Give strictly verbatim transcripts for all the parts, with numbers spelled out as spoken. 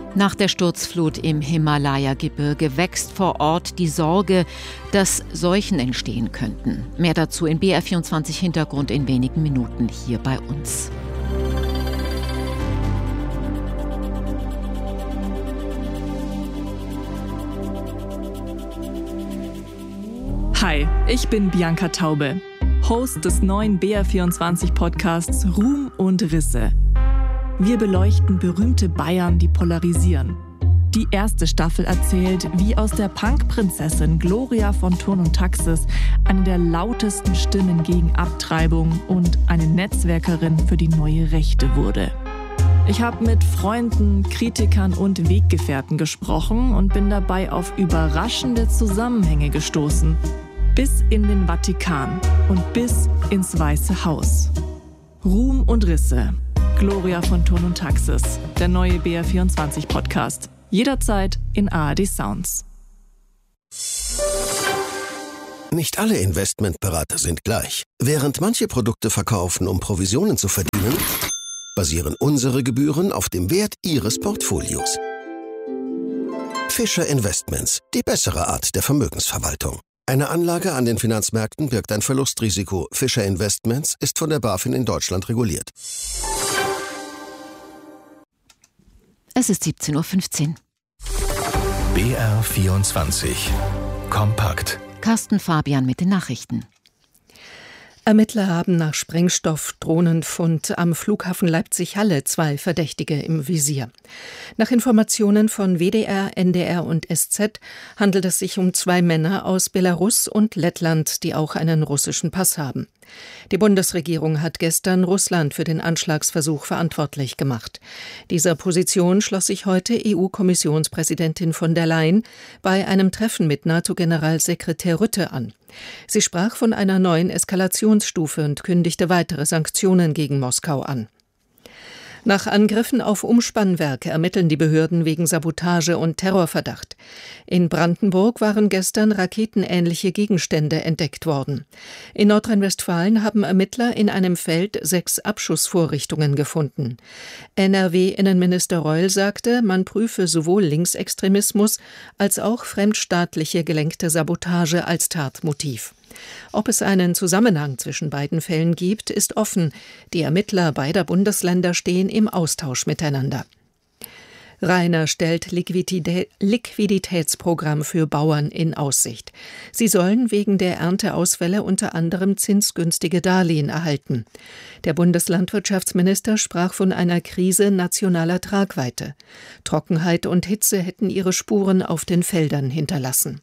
Nach der Sturzflut im Himalaya-Gebirge wächst vor Ort die Sorge, dass Seuchen entstehen könnten. Mehr dazu in B R vierundzwanzig Hintergrund in wenigen Minuten hier bei uns. Hi, ich bin Bianca Taube, Host des neuen B R vierundzwanzig Podcasts Ruhm und Risse. Wir beleuchten berühmte Bayern, die polarisieren. Die erste Staffel erzählt, wie aus der Punk-Prinzessin Gloria von Thurn und Taxis eine der lautesten Stimmen gegen Abtreibung und eine Netzwerkerin für die neue Rechte wurde. Ich habe mit Freunden, Kritikern und Weggefährten gesprochen und bin dabei auf überraschende Zusammenhänge gestoßen. Bis in den Vatikan und bis ins Weiße Haus. Ruhm und Risse. Gloria von Thurn und Taxis. Der neue B R vierundzwanzig Podcast. Jederzeit in A R D Sounds. Nicht alle Investmentberater sind gleich. Während manche Produkte verkaufen, um Provisionen zu verdienen, basieren unsere Gebühren auf dem Wert Ihres Portfolios. Fischer Investments, die bessere Art der Vermögensverwaltung. Eine Anlage an den Finanzmärkten birgt ein Verlustrisiko. Fischer Investments ist von der BaFin in Deutschland reguliert. Es ist siebzehn Uhr fünfzehn. B R vierundzwanzig. Kompakt. Carsten Fabian mit den Nachrichten. Ermittler haben nach Sprengstoff-Drohnenfund am Flughafen Leipzig-Halle zwei Verdächtige im Visier. Nach Informationen von W D R, N D R und S Z handelt es sich um zwei Männer aus Belarus und Lettland, die auch einen russischen Pass haben. Die Bundesregierung hat gestern Russland für den Anschlagsversuch verantwortlich gemacht. Dieser Position schloss sich heute E U-Kommissionspräsidentin von der Leyen bei einem Treffen mit NATO-Generalsekretär Rutte an. Sie sprach von einer neuen Eskalationsstufe und kündigte weitere Sanktionen gegen Moskau an. Nach Angriffen auf Umspannwerke ermitteln die Behörden wegen Sabotage und Terrorverdacht. In Brandenburg waren gestern raketenähnliche Gegenstände entdeckt worden. In Nordrhein-Westfalen haben Ermittler in einem Feld sechs Abschussvorrichtungen gefunden. N R W-Innenminister Reul sagte, man prüfe sowohl Linksextremismus als auch fremdstaatliche gelenkte Sabotage als Tatmotiv. Ob es einen Zusammenhang zwischen beiden Fällen gibt, ist offen. Die Ermittler beider Bundesländer stehen im Austausch miteinander. Rainer stellt Liquiditä- Liquiditätsprogramm für Bauern in Aussicht. Sie sollen wegen der Ernteausfälle unter anderem zinsgünstige Darlehen erhalten. Der Bundeslandwirtschaftsminister sprach von einer Krise nationaler Tragweite. Trockenheit und Hitze hätten ihre Spuren auf den Feldern hinterlassen.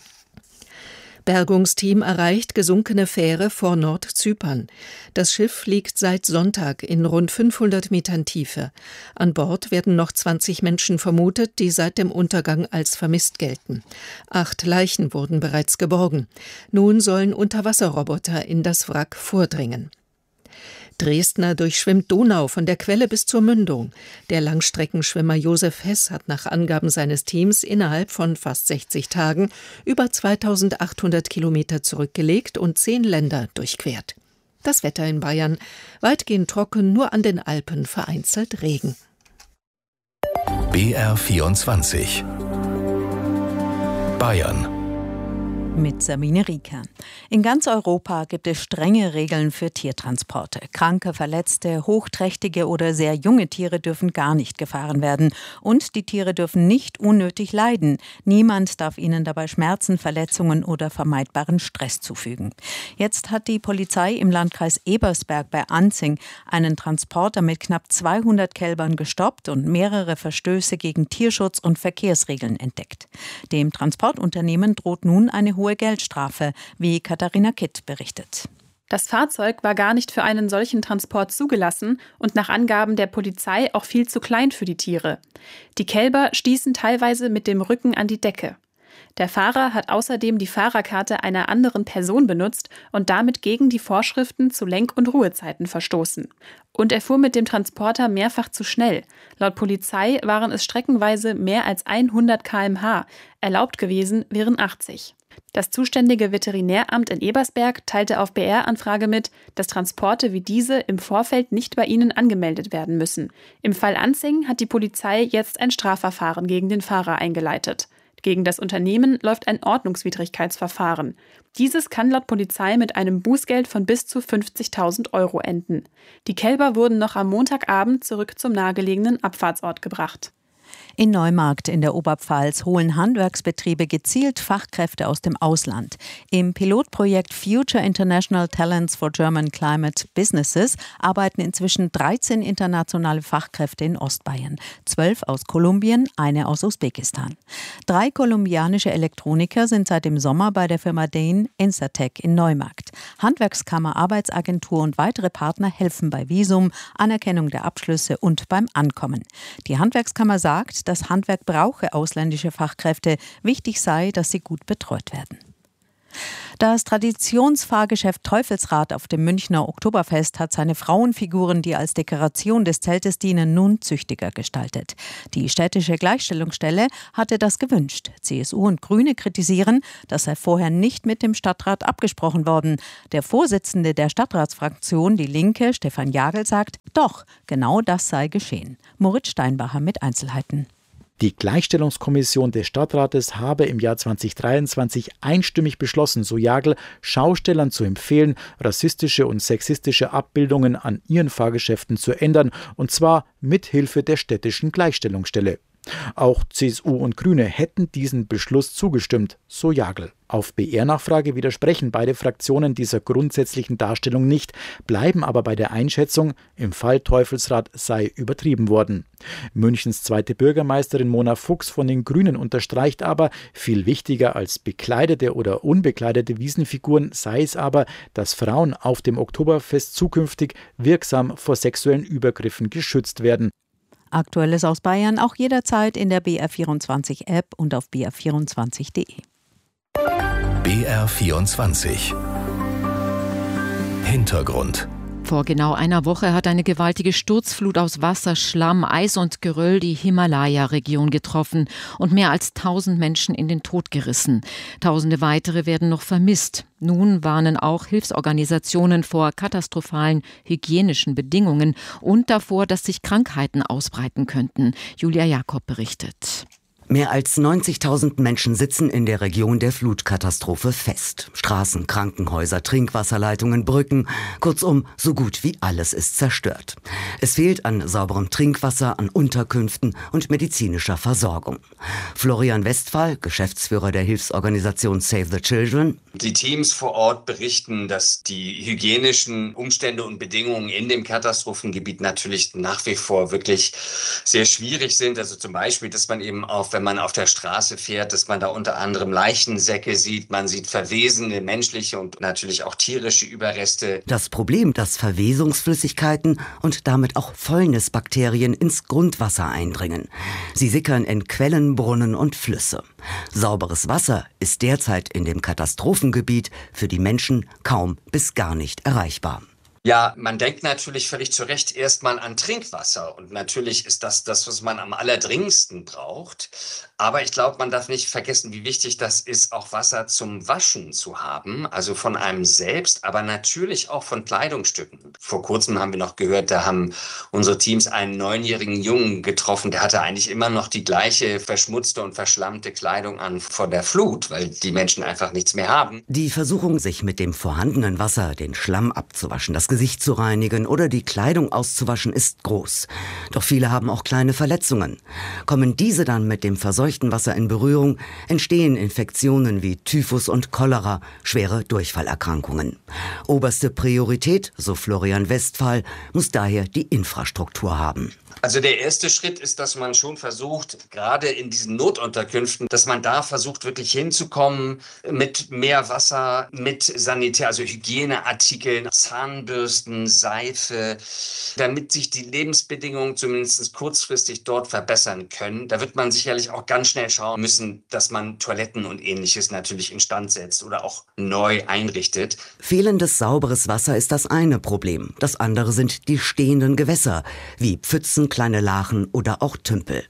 Bergungsteam erreicht gesunkene Fähre vor Nordzypern. Das Schiff liegt seit Sonntag in rund fünfhundert Metern Tiefe. An Bord werden noch zwanzig Menschen vermutet, die seit dem Untergang als vermisst gelten. Acht Leichen wurden bereits geborgen. Nun sollen Unterwasserroboter in das Wrack vordringen. Dresdner durchschwimmt Donau von der Quelle bis zur Mündung. Der Langstreckenschwimmer Josef Hess hat nach Angaben seines Teams innerhalb von fast sechzig Tagen über zweitausendachthundert Kilometer zurückgelegt und zehn Länder durchquert. Das Wetter in Bayern: weitgehend trocken, nur an den Alpen vereinzelt Regen. B R vierundzwanzig. Bayern. Mit Sabine Rieker. In ganz Europa gibt es strenge Regeln für Tiertransporte. Kranke, verletzte, hochträchtige oder sehr junge Tiere dürfen gar nicht gefahren werden. Und die Tiere dürfen nicht unnötig leiden. Niemand darf ihnen dabei Schmerzen, Verletzungen oder vermeidbaren Stress zufügen. Jetzt hat die Polizei im Landkreis Ebersberg bei Anzing einen Transporter mit knapp zweihundert Kälbern gestoppt und mehrere Verstöße gegen Tierschutz- und Verkehrsregeln entdeckt. Dem Transportunternehmen droht nun eine hohe Geldstrafe, wie Katharina Kitt berichtet. Das Fahrzeug war gar nicht für einen solchen Transport zugelassen und nach Angaben der Polizei auch viel zu klein für die Tiere. Die Kälber stießen teilweise mit dem Rücken an die Decke. Der Fahrer hat außerdem die Fahrerkarte einer anderen Person benutzt und damit gegen die Vorschriften zu Lenk- und Ruhezeiten verstoßen. Und er fuhr mit dem Transporter mehrfach zu schnell. Laut Polizei waren es streckenweise mehr als hundert Kilometer pro Stunde. Erlaubt gewesen wären achtzig. Das zuständige Veterinäramt in Ebersberg teilte auf B R-Anfrage mit, dass Transporte wie diese im Vorfeld nicht bei ihnen angemeldet werden müssen. Im Fall Anzing hat die Polizei jetzt ein Strafverfahren gegen den Fahrer eingeleitet. Gegen das Unternehmen läuft ein Ordnungswidrigkeitsverfahren. Dieses kann laut Polizei mit einem Bußgeld von bis zu fünfzigtausend Euro enden. Die Kälber wurden noch am Montagabend zurück zum nahegelegenen Abfahrtsort gebracht. In Neumarkt in der Oberpfalz holen Handwerksbetriebe gezielt Fachkräfte aus dem Ausland. Im Pilotprojekt Future International Talents for German Climate Businesses arbeiten inzwischen dreizehn internationale Fachkräfte in Ostbayern. Zwölf aus Kolumbien, eine aus Usbekistan. Drei kolumbianische Elektroniker sind seit dem Sommer bei der Firma Dane Insertec in Neumarkt. Handwerkskammer, Arbeitsagentur und weitere Partner helfen bei Visum, Anerkennung der Abschlüsse und beim Ankommen. Die Handwerkskammer sagt, das Handwerk brauche ausländische Fachkräfte. Wichtig sei, dass sie gut betreut werden. Das Traditionsfahrgeschäft Teufelsrad auf dem Münchner Oktoberfest hat seine Frauenfiguren, die als Dekoration des Zeltes dienen, nun züchtiger gestaltet. Die städtische Gleichstellungsstelle hatte das gewünscht. C S U und Grüne kritisieren, das sei vorher nicht mit dem Stadtrat abgesprochen worden. Der Vorsitzende der Stadtratsfraktion, die Linke, Stefan Jagel, sagt, doch, genau das sei geschehen. Moritz Steinbacher mit Einzelheiten. Die Gleichstellungskommission des Stadtrates habe im Jahr zweitausenddreiundzwanzig einstimmig beschlossen, so Jagel, Schaustellern zu empfehlen, rassistische und sexistische Abbildungen an ihren Fahrgeschäften zu ändern, und zwar mit Hilfe der städtischen Gleichstellungsstelle. Auch C S U und Grüne hätten diesen Beschluss zugestimmt, so Jagel. Auf B R-Nachfrage widersprechen beide Fraktionen dieser grundsätzlichen Darstellung nicht, bleiben aber bei der Einschätzung, im Fall Teufelsrad sei übertrieben worden. Münchens zweite Bürgermeisterin Mona Fuchs von den Grünen unterstreicht aber, viel wichtiger als bekleidete oder unbekleidete Wiesenfiguren sei es aber, dass Frauen auf dem Oktoberfest zukünftig wirksam vor sexuellen Übergriffen geschützt werden. Aktuelles aus Bayern auch jederzeit in der B R vierundzwanzig App und auf b r vierundzwanzig punkt de. B R vierundzwanzig Hintergrund. Vor genau einer Woche hat eine gewaltige Sturzflut aus Wasser, Schlamm, Eis und Geröll die Himalaya-Region getroffen und mehr als tausend Menschen in den Tod gerissen. Tausende weitere werden noch vermisst. Nun warnen auch Hilfsorganisationen vor katastrophalen hygienischen Bedingungen und davor, dass sich Krankheiten ausbreiten könnten. Julia Jakob berichtet. Mehr als neunzigtausend Menschen sitzen in der Region der Flutkatastrophe fest. Straßen, Krankenhäuser, Trinkwasserleitungen, Brücken, kurzum, so gut wie alles ist zerstört. Es fehlt an sauberem Trinkwasser, an Unterkünften und medizinischer Versorgung. Florian Westphal, Geschäftsführer der Hilfsorganisation Save the Children. Die Teams vor Ort berichten, dass die hygienischen Umstände und Bedingungen in dem Katastrophengebiet natürlich nach wie vor wirklich sehr schwierig sind. Also zum Beispiel, dass man eben auf, wenn man auf der Straße fährt, dass man da unter anderem Leichensäcke sieht, man sieht verwesende menschliche und natürlich auch tierische Überreste. Das Problem, dass Verwesungsflüssigkeiten und damit auch Fäulnisbakterien ins Grundwasser eindringen. Sie sickern in Quellen, Brunnen und Flüsse. Sauberes Wasser ist derzeit in dem Katastrophengebiet für die Menschen kaum bis gar nicht erreichbar. Ja, man denkt natürlich völlig zu Recht erstmal an Trinkwasser und natürlich ist das das, was man am allerdringendsten braucht. Aber ich glaube, man darf nicht vergessen, wie wichtig das ist, auch Wasser zum Waschen zu haben, also von einem selbst, aber natürlich auch von Kleidungsstücken. Vor kurzem haben wir noch gehört, da haben unsere Teams einen neunjährigen Jungen getroffen, der hatte eigentlich immer noch die gleiche verschmutzte und verschlammte Kleidung an vor der Flut, weil die Menschen einfach nichts mehr haben. Die Versuchung, sich mit dem vorhandenen Wasser den Schlamm abzuwaschen, das Gesicht zu reinigen oder die Kleidung auszuwaschen, ist groß. Doch viele haben auch kleine Verletzungen. Kommen diese dann mit dem verseuchten Wasser in Berührung, entstehen Infektionen wie Typhus und Cholera, schwere Durchfallerkrankungen. Oberste Priorität, so Florian Westphal, muss daher die Infrastruktur haben. Also der erste Schritt ist, dass man schon versucht, gerade in diesen Notunterkünften, dass man da versucht, wirklich hinzukommen mit mehr Wasser, mit Sanitär, also Hygieneartikeln, Zahnbürsten, Seife, damit sich die Lebensbedingungen zumindest kurzfristig dort verbessern können. Da wird man sicherlich auch ganz schnell schauen müssen, dass man Toiletten und Ähnliches natürlich instand setzt oder auch neu einrichtet. Fehlendes sauberes Wasser ist das eine Problem. Das andere sind die stehenden Gewässer, wie Pfützen, kleine Lachen oder auch Tümpel.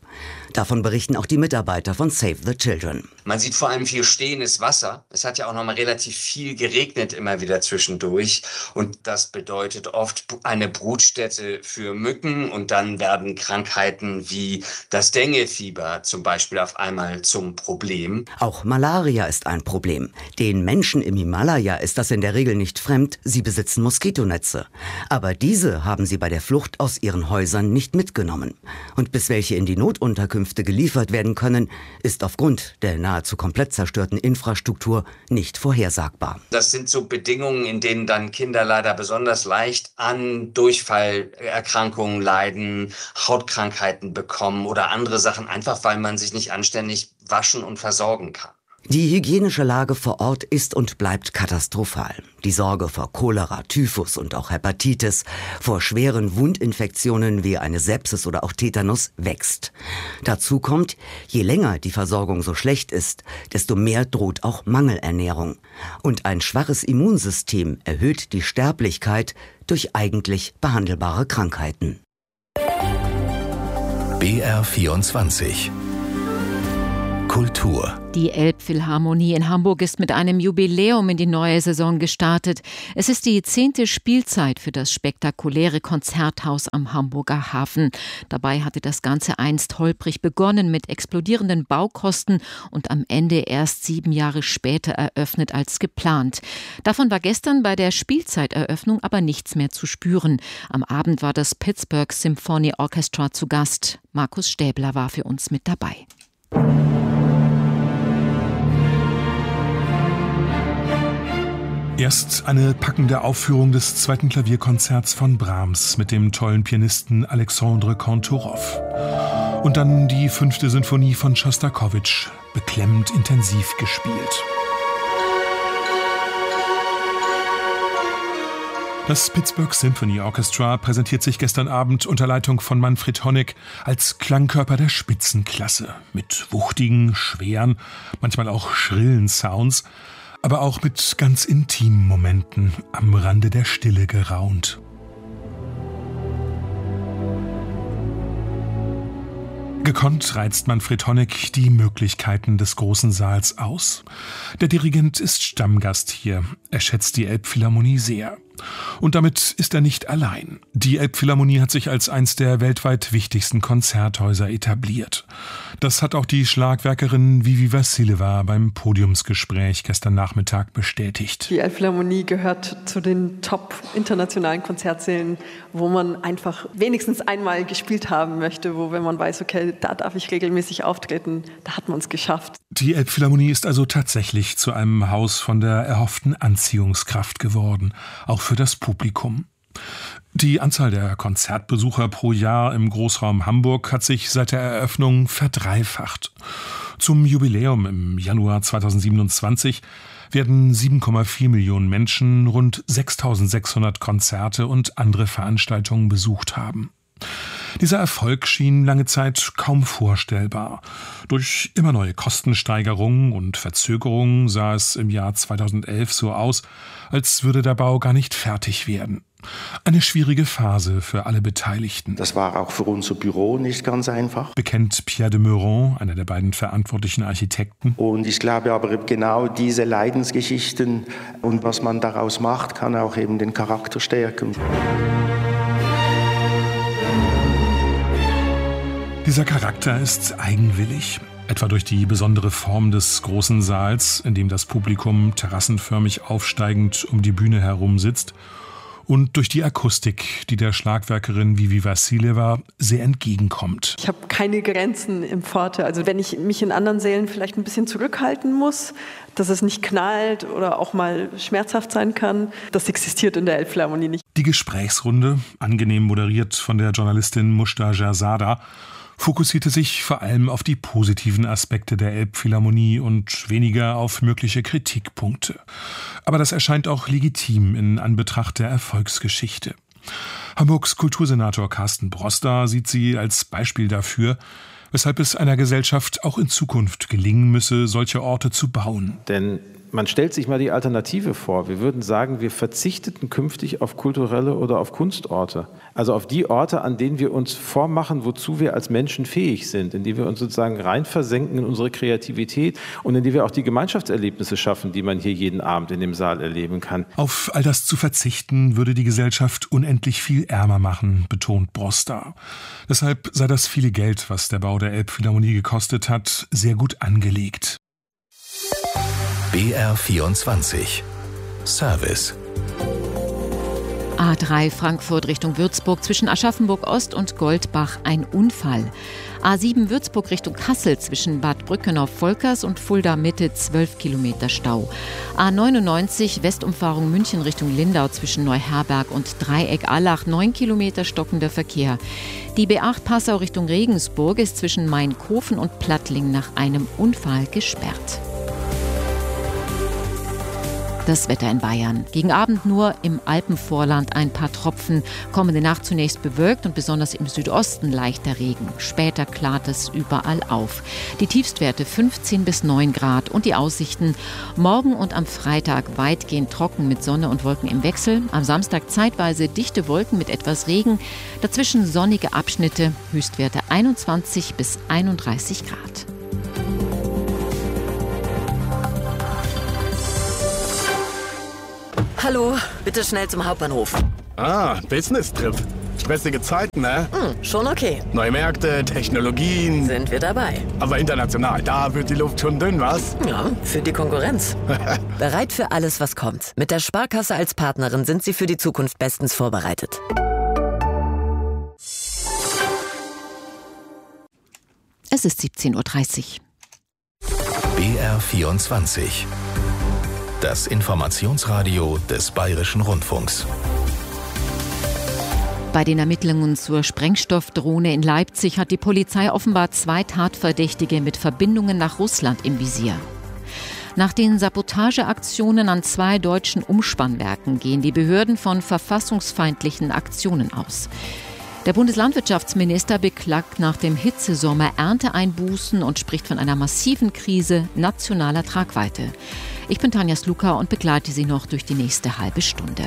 Davon berichten auch die Mitarbeiter von Save the Children. Man sieht vor allem viel stehendes Wasser. Es hat ja auch noch mal relativ viel geregnet immer wieder zwischendurch. Und das bedeutet oft eine Brutstätte für Mücken. Und dann werden Krankheiten wie das Dengue-Fieber zum Beispiel auf einmal zum Problem. Auch Malaria ist ein Problem. Den Menschen im Himalaya ist das in der Regel nicht fremd. Sie besitzen Moskitonetze. Aber diese haben sie bei der Flucht aus ihren Häusern nicht mitgenommen. Und bis welche in die Notunterkünfte geliefert werden können, ist aufgrund der nahezu komplett zerstörten Infrastruktur nicht vorhersagbar. Das sind so Bedingungen, in denen dann Kinder leider besonders leicht an Durchfallerkrankungen leiden, Hautkrankheiten bekommen oder andere Sachen, einfach weil man sich nicht anständig waschen und versorgen kann. Die hygienische Lage vor Ort ist und bleibt katastrophal. Die Sorge vor Cholera, Typhus und auch Hepatitis, vor schweren Wundinfektionen wie eine Sepsis oder auch Tetanus wächst. Dazu kommt, je länger die Versorgung so schlecht ist, desto mehr droht auch Mangelernährung. Und ein schwaches Immunsystem erhöht die Sterblichkeit durch eigentlich behandelbare Krankheiten. B R vierundzwanzig Kultur. Die Elbphilharmonie in Hamburg ist mit einem Jubiläum in die neue Saison gestartet. Es ist die zehnte Spielzeit für das spektakuläre Konzerthaus am Hamburger Hafen. Dabei hatte das Ganze einst holprig begonnen mit explodierenden Baukosten und am Ende erst sieben Jahre später eröffnet als geplant. Davon war gestern bei der Spielzeiteröffnung aber nichts mehr zu spüren. Am Abend war das Pittsburgh Symphony Orchestra zu Gast. Markus Stäbler war für uns mit dabei. Erst eine packende Aufführung des zweiten Klavierkonzerts von Brahms mit dem tollen Pianisten Alexandre Kantorov. Und dann die fünfte Sinfonie von Schostakowitsch, beklemmend intensiv gespielt. Das Pittsburgh Symphony Orchestra präsentiert sich gestern Abend unter Leitung von Manfred Honeck als Klangkörper der Spitzenklasse. Mit wuchtigen, schweren, manchmal auch schrillen Sounds, aber auch mit ganz intimen Momenten am Rande der Stille geraunt. Gekonnt reizt Manfred Honeck die Möglichkeiten des großen Saals aus. Der Dirigent ist Stammgast hier. Er schätzt die Elbphilharmonie sehr. Und damit ist er nicht allein. Die Elbphilharmonie hat sich als eins der weltweit wichtigsten Konzerthäuser etabliert. Das hat auch die Schlagwerkerin Vivi Vassileva beim Podiumsgespräch gestern Nachmittag bestätigt. Die Elbphilharmonie gehört zu den top internationalen Konzertsälen, wo man einfach wenigstens einmal gespielt haben möchte, wo, wenn man weiß, okay, da darf ich regelmäßig auftreten, da hat man es geschafft. Die Elbphilharmonie ist also tatsächlich zu einem Haus von der erhofften Anziehungskraft geworden, auch für das Publikum. Die Anzahl der Konzertbesucher pro Jahr im Großraum Hamburg hat sich seit der Eröffnung verdreifacht. Zum Jubiläum im Januar zweitausendsiebenundzwanzig werden sieben Komma vier Millionen Menschen rund sechstausendsechshundert Konzerte und andere Veranstaltungen besucht haben. Dieser Erfolg schien lange Zeit kaum vorstellbar. Durch immer neue Kostensteigerungen und Verzögerungen sah es im Jahr zweitausendelf so aus, als würde der Bau gar nicht fertig werden. Eine schwierige Phase für alle Beteiligten. Das war auch für unser Büro nicht ganz einfach, bekennt Pierre de Meuron, einer der beiden verantwortlichen Architekten. Und ich glaube aber genau diese Leidensgeschichten und was man daraus macht, kann auch eben den Charakter stärken. Dieser Charakter ist eigenwillig, etwa durch die besondere Form des großen Saals, in dem das Publikum terrassenförmig aufsteigend um die Bühne herum sitzt, und durch die Akustik, die der Schlagwerkerin Vivi Vassileva sehr entgegenkommt. Ich habe keine Grenzen im Pforte. Also wenn ich mich in anderen Sälen vielleicht ein bisschen zurückhalten muss, dass es nicht knallt oder auch mal schmerzhaft sein kann, das existiert in der Elbphilharmonie nicht. Die Gesprächsrunde, angenehm moderiert von der Journalistin Mushta Jazada, fokussierte sich vor allem auf die positiven Aspekte der Elbphilharmonie und weniger auf mögliche Kritikpunkte. Aber das erscheint auch legitim in Anbetracht der Erfolgsgeschichte. Hamburgs Kultursenator Carsten Broster sieht sie als Beispiel dafür, weshalb es einer Gesellschaft auch in Zukunft gelingen müsse, solche Orte zu bauen. Denn Man stellt sich mal die Alternative vor. Wir würden sagen, wir verzichteten künftig auf kulturelle oder auf Kunstorte. Also auf die Orte, an denen wir uns vormachen, wozu wir als Menschen fähig sind, in die wir uns sozusagen rein versenken in unsere Kreativität und in die wir auch die Gemeinschaftserlebnisse schaffen, die man hier jeden Abend in dem Saal erleben kann. Auf all das zu verzichten, würde die Gesellschaft unendlich viel ärmer machen, betont Broster. Deshalb sei das viele Geld, was der Bau der Elbphilharmonie gekostet hat, sehr gut angelegt. B R vierundzwanzig Service. A drei Frankfurt Richtung Würzburg zwischen Aschaffenburg Ost und Goldbach ein Unfall. A sieben Würzburg Richtung Kassel zwischen Bad Brückenhof-Volkers und Fulda Mitte zwölf Kilometer Stau. A neunundneunzig Westumfahrung München Richtung Lindau zwischen Neuherberg und Dreieck-Allach neun Kilometer stockender Verkehr. Die B acht Passau Richtung Regensburg ist zwischen Mainkofen und Plattling nach einem Unfall gesperrt. Das Wetter in Bayern. Gegen Abend nur im Alpenvorland ein paar Tropfen. Kommende Nacht zunächst bewölkt und besonders im Südosten leichter Regen. Später klart es überall auf. Die Tiefstwerte fünfzehn bis neun Grad und die Aussichten morgen und am Freitag weitgehend trocken mit Sonne und Wolken im Wechsel. Am Samstag zeitweise dichte Wolken mit etwas Regen. Dazwischen sonnige Abschnitte. Höchstwerte einundzwanzig bis einunddreißig Grad. Hallo, bitte schnell zum Hauptbahnhof. Ah, Business-Trip. Stressige Zeiten, ne? Hm, schon okay. Neue Märkte, Technologien. Sind wir dabei. Aber international, da wird die Luft schon dünn, was? Ja, für die Konkurrenz. Bereit für alles, was kommt. Mit der Sparkasse als Partnerin sind Sie für die Zukunft bestens vorbereitet. Es ist siebzehn Uhr dreißig. B R vierundzwanzig. Das Informationsradio des Bayerischen Rundfunks. Bei den Ermittlungen zur Sprengstoffdrohne in Leipzig hat die Polizei offenbar zwei Tatverdächtige mit Verbindungen nach Russland im Visier. Nach den Sabotageaktionen an zwei deutschen Umspannwerken gehen die Behörden von verfassungsfeindlichen Aktionen aus. Der Bundeslandwirtschaftsminister beklagt nach dem Hitzesommer Ernteeinbußen und spricht von einer massiven Krise nationaler Tragweite. Ich bin Tanja Sluka und begleite Sie noch durch die nächste halbe Stunde.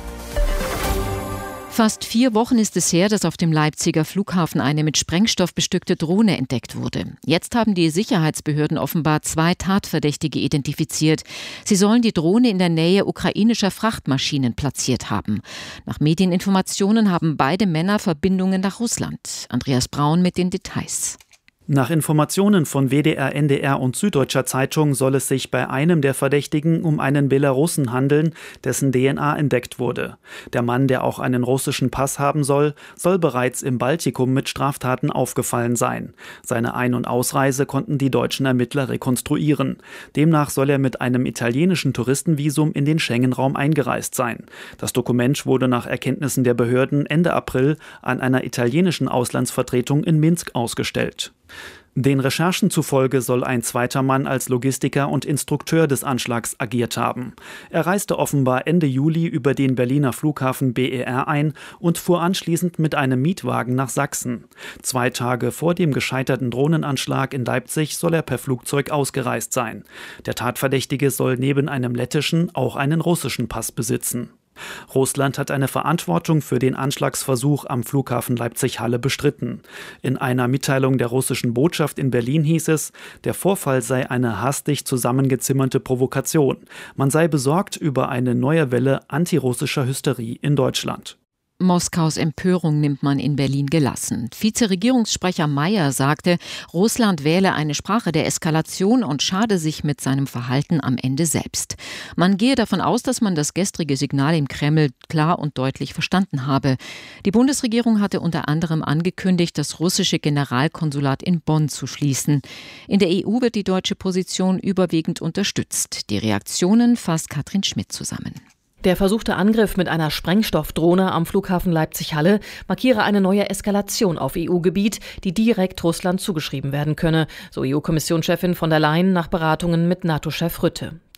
Fast vier Wochen ist es her, dass auf dem Leipziger Flughafen eine mit Sprengstoff bestückte Drohne entdeckt wurde. Jetzt haben die Sicherheitsbehörden offenbar zwei Tatverdächtige identifiziert. Sie sollen die Drohne in der Nähe ukrainischer Frachtmaschinen platziert haben. Nach Medieninformationen haben beide Männer Verbindungen nach Russland. Andreas Braun mit den Details. Nach Informationen von W D R, N D R und Süddeutscher Zeitung soll es sich bei einem der Verdächtigen um einen Belarussen handeln, dessen D N A entdeckt wurde. Der Mann, der auch einen russischen Pass haben soll, soll bereits im Baltikum mit Straftaten aufgefallen sein. Seine Ein- und Ausreise konnten die deutschen Ermittler rekonstruieren. Demnach soll er mit einem italienischen Touristenvisum in den Schengen-Raum eingereist sein. Das Dokument wurde nach Erkenntnissen der Behörden Ende April an einer italienischen Auslandsvertretung in Minsk ausgestellt. Den Recherchen zufolge soll ein zweiter Mann als Logistiker und Instrukteur des Anschlags agiert haben. Er reiste offenbar Ende Juli über den Berliner Flughafen B E R ein und fuhr anschließend mit einem Mietwagen nach Sachsen. Zwei Tage vor dem gescheiterten Drohnenanschlag in Leipzig soll er per Flugzeug ausgereist sein. Der Tatverdächtige soll neben einem lettischen auch einen russischen Pass besitzen. Russland hat eine Verantwortung für den Anschlagsversuch am Flughafen Leipzig-Halle bestritten. In einer Mitteilung der russischen Botschaft in Berlin hieß es, der Vorfall sei eine hastig zusammengezimmerte Provokation. Man sei besorgt über eine neue Welle antirussischer Hysterie in Deutschland. Moskaus Empörung nimmt man in Berlin gelassen. Vizeregierungssprecher Mayer sagte, Russland wähle eine Sprache der Eskalation und schade sich mit seinem Verhalten am Ende selbst. Man gehe davon aus, dass man das gestrige Signal im Kreml klar und deutlich verstanden habe. Die Bundesregierung hatte unter anderem angekündigt, das russische Generalkonsulat in Bonn zu schließen. In der E U wird die deutsche Position überwiegend unterstützt. Die Reaktionen fasst Katrin Schmidt zusammen. Der versuchte Angriff mit einer Sprengstoffdrohne am Flughafen Leipzig-Halle markiere eine neue Eskalation auf E U-Gebiet, die direkt Russland zugeschrieben werden könne, so E U-Kommissionschefin von der Leyen nach Beratungen mit NATO-Chef Rutte.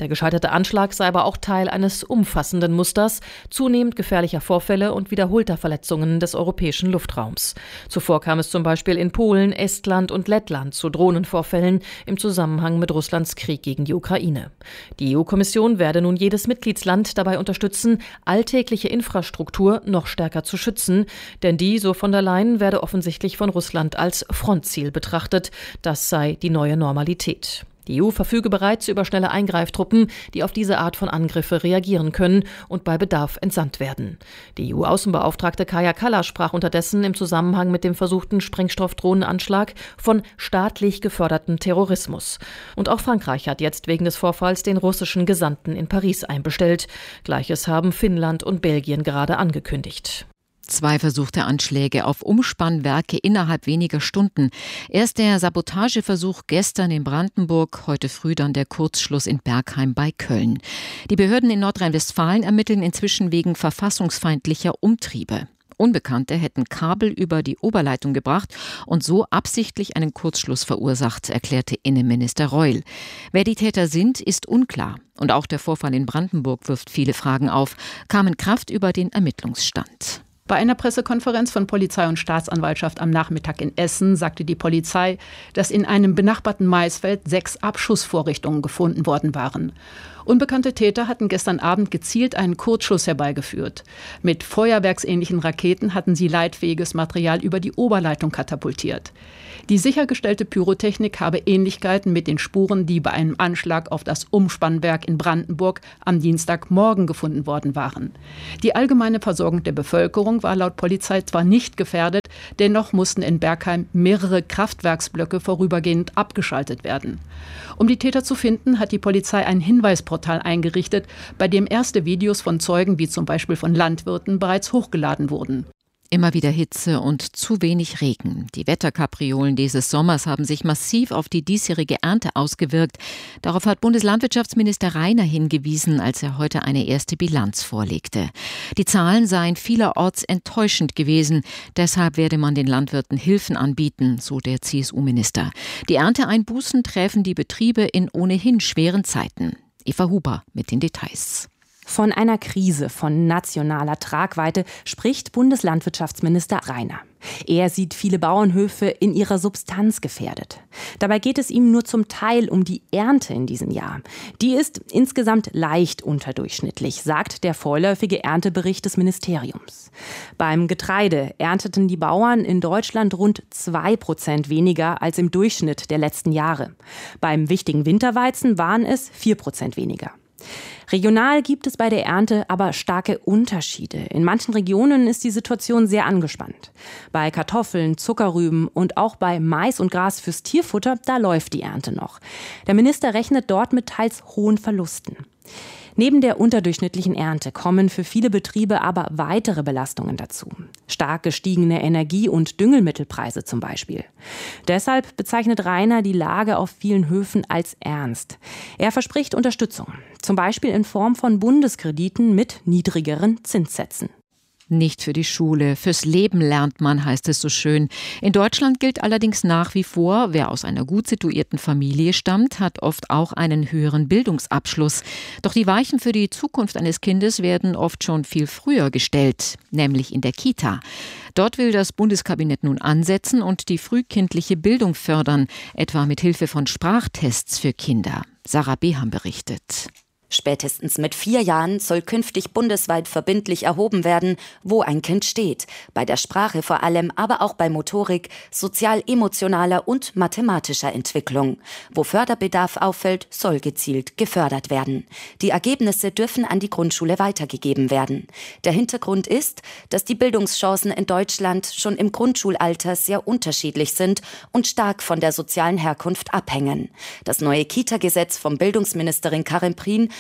Der gescheiterte Anschlag sei aber auch Teil eines umfassenden Musters zunehmend gefährlicher Vorfälle und wiederholter Verletzungen des europäischen Luftraums. Zuvor kam es zum Beispiel in Polen, Estland und Lettland zu Drohnenvorfällen im Zusammenhang mit Russlands Krieg gegen die Ukraine. Die E U-Kommission werde nun jedes Mitgliedsland dabei unterstützen, alltägliche Infrastruktur noch stärker zu schützen, denn die, so von der Leyen, werde offensichtlich von Russland als Frontziel betrachtet. Das sei die neue Normalität. Die E U verfüge bereits über schnelle Eingreiftruppen, die auf diese Art von Angriffe reagieren können und bei Bedarf entsandt werden. Die E U-Außenbeauftragte Kaja Kallas sprach unterdessen im Zusammenhang mit dem versuchten Sprengstoffdrohnenanschlag von staatlich gefördertem Terrorismus. Und auch Frankreich hat jetzt wegen des Vorfalls den russischen Gesandten in Paris einbestellt. Gleiches haben Finnland und Belgien gerade angekündigt. Zwei versuchte Anschläge auf Umspannwerke innerhalb weniger Stunden. Erst der Sabotageversuch gestern in Brandenburg, heute früh dann der Kurzschluss in Bergheim bei Köln. Die Behörden in Nordrhein-Westfalen ermitteln inzwischen wegen verfassungsfeindlicher Umtriebe. Unbekannte hätten Kabel über die Oberleitung gebracht und so absichtlich einen Kurzschluss verursacht, erklärte Innenminister Reul. Wer die Täter sind, ist unklar. Und auch der Vorfall in Brandenburg wirft viele Fragen auf. Carmen Kraft über den Ermittlungsstand. Bei einer Pressekonferenz von Polizei und Staatsanwaltschaft am Nachmittag in Essen sagte die Polizei, dass in einem benachbarten Maisfeld sechs Abschussvorrichtungen gefunden worden waren. Unbekannte Täter hatten gestern Abend gezielt einen Kurzschluss herbeigeführt. Mit feuerwerksähnlichen Raketen hatten sie leitfähiges Material über die Oberleitung katapultiert. Die sichergestellte Pyrotechnik habe Ähnlichkeiten mit den Spuren, die bei einem Anschlag auf das Umspannwerk in Brandenburg am Dienstagmorgen gefunden worden waren. Die allgemeine Versorgung der Bevölkerung war laut Polizei zwar nicht gefährdet, dennoch mussten in Bergheim mehrere Kraftwerksblöcke vorübergehend abgeschaltet werden. Um die Täter zu finden, hat die Polizei ein Hinweisportal eingerichtet, bei dem erste Videos von Zeugen wie zum Beispiel von Landwirten bereits hochgeladen wurden. Immer wieder Hitze und zu wenig Regen. Die Wetterkapriolen dieses Sommers haben sich massiv auf die diesjährige Ernte ausgewirkt. Darauf hat Bundeslandwirtschaftsminister Rainer hingewiesen, als er heute eine erste Bilanz vorlegte. Die Zahlen seien vielerorts enttäuschend gewesen. Deshalb werde man den Landwirten Hilfen anbieten, so der C S U-Minister. Die Ernteeinbußen träfen die Betriebe in ohnehin schweren Zeiten. Eva Huber mit den Details. Von einer Krise von nationaler Tragweite spricht Bundeslandwirtschaftsminister Rainer. Er sieht viele Bauernhöfe in ihrer Substanz gefährdet. Dabei geht es ihm nur zum Teil um die Ernte in diesem Jahr. Die ist insgesamt leicht unterdurchschnittlich, sagt der vorläufige Erntebericht des Ministeriums. Beim Getreide ernteten die Bauern in Deutschland rund zwei Prozent weniger als im Durchschnitt der letzten Jahre. Beim wichtigen Winterweizen waren es vier Prozent weniger. Regional gibt es bei der Ernte aber starke Unterschiede. In manchen Regionen ist die Situation sehr angespannt. Bei Kartoffeln, Zuckerrüben und auch bei Mais und Gras fürs Tierfutter, da läuft die Ernte noch. Der Minister rechnet dort mit teils hohen Verlusten. Neben der unterdurchschnittlichen Ernte kommen für viele Betriebe aber weitere Belastungen dazu. Stark gestiegene Energie- und Düngemittelpreise zum Beispiel. Deshalb bezeichnet Rainer die Lage auf vielen Höfen als ernst. Er verspricht Unterstützung, zum Beispiel in Form von Bundeskrediten mit niedrigeren Zinssätzen. Nicht für die Schule, fürs Leben lernt man, heißt es so schön. In Deutschland gilt allerdings nach wie vor, wer aus einer gut situierten Familie stammt, hat oft auch einen höheren Bildungsabschluss. Doch die Weichen für die Zukunft eines Kindes werden oft schon viel früher gestellt, nämlich in der Kita. Dort will das Bundeskabinett nun ansetzen und die frühkindliche Bildung fördern, etwa mit Hilfe von Sprachtests für Kinder. Sarah Beham berichtet. Spätestens mit vier Jahren soll künftig bundesweit verbindlich erhoben werden, wo ein Kind steht. Bei der Sprache vor allem, aber auch bei Motorik, sozial-emotionaler und mathematischer Entwicklung. Wo Förderbedarf auffällt, soll gezielt gefördert werden. Die Ergebnisse dürfen an die Grundschule weitergegeben werden. Der Hintergrund ist, dass die Bildungschancen in Deutschland schon im Grundschulalter sehr unterschiedlich sind und stark von der sozialen Herkunft abhängen. Das neue Kita-Gesetz von Bildungsministerin Karin Prien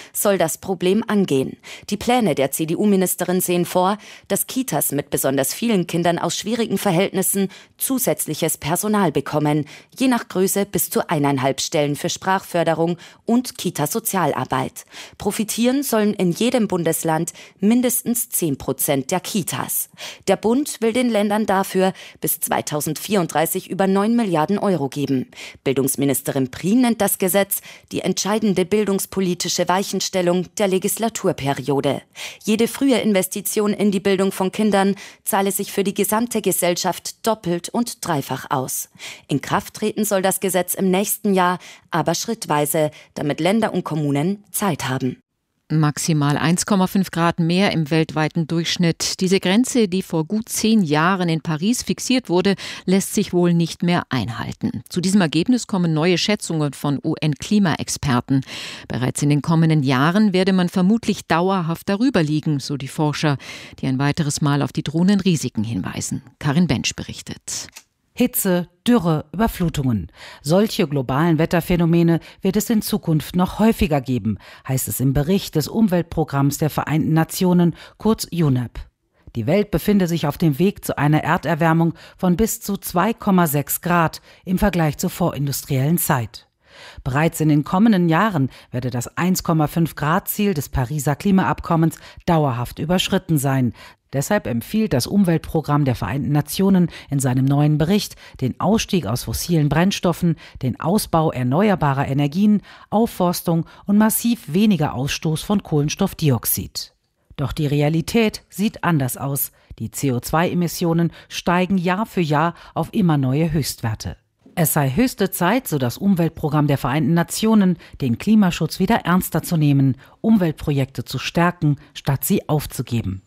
soll das Problem angehen. Die Pläne der C D U-Ministerin sehen vor, dass Kitas mit besonders vielen Kindern aus schwierigen Verhältnissen zusätzliches Personal bekommen, je nach Größe bis zu eineinhalb Stellen für Sprachförderung und Kita-Sozialarbeit. Profitieren sollen in jedem Bundesland mindestens zehn Prozent der Kitas. Der Bund will den Ländern dafür bis zweitausendvierunddreißig über neun Milliarden Euro geben. Bildungsministerin Prien nennt das Gesetz die entscheidende bildungspolitische Weichenstellung der Legislaturperiode. Jede frühe Investition in die Bildung von Kindern zahle sich für die gesamte Gesellschaft doppelt und dreifach aus. In Kraft treten soll das Gesetz im nächsten Jahr, aber schrittweise, damit Länder und Kommunen Zeit haben. Maximal eins Komma fünf Grad mehr im weltweiten Durchschnitt. Diese Grenze, die vor gut zehn Jahren in Paris fixiert wurde, lässt sich wohl nicht mehr einhalten. Zu diesem Ergebnis kommen neue Schätzungen von U N-Klimaexperten. Bereits in den kommenden Jahren werde man vermutlich dauerhaft darüber liegen, so die Forscher, die ein weiteres Mal auf die drohenden Risiken hinweisen. Karin Bensch berichtet. Hitze, Dürre, Überflutungen. Solche globalen Wetterphänomene wird es in Zukunft noch häufiger geben, heißt es im Bericht des Umweltprogramms der Vereinten Nationen, kurz U N E P. Die Welt befinde sich auf dem Weg zu einer Erderwärmung von bis zu zwei Komma sechs Grad im Vergleich zur vorindustriellen Zeit. Bereits in den kommenden Jahren werde das eins Komma fünf Grad Ziel des Pariser Klimaabkommens dauerhaft überschritten sein. Deshalb empfiehlt das Umweltprogramm der Vereinten Nationen in seinem neuen Bericht den Ausstieg aus fossilen Brennstoffen, den Ausbau erneuerbarer Energien, Aufforstung und massiv weniger Ausstoß von Kohlenstoffdioxid. Doch die Realität sieht anders aus. Die C O zwei Emissionen steigen Jahr für Jahr auf immer neue Höchstwerte. Es sei höchste Zeit, so das Umweltprogramm der Vereinten Nationen, den Klimaschutz wieder ernster zu nehmen, Umweltprojekte zu stärken, statt sie aufzugeben.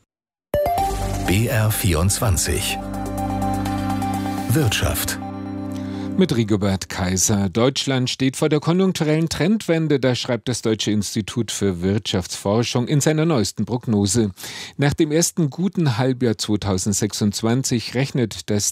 B R vierundzwanzig Wirtschaft. Mit Rigobert Kaiser. Deutschland steht vor der konjunkturellen Trendwende, das schreibt das Deutsche Institut für Wirtschaftsforschung in seiner neuesten Prognose. Nach dem ersten guten Halbjahr zweitausendsechsundzwanzig rechnet das